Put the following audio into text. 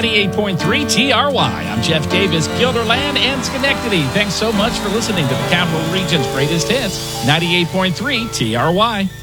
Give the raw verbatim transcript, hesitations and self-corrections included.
ninety-eight point three T R Y. I'm Jeff Davis, Guilderland and Schenectady. Thanks so much for listening to the Capital Region's greatest hits, ninety-eight point three T R Y.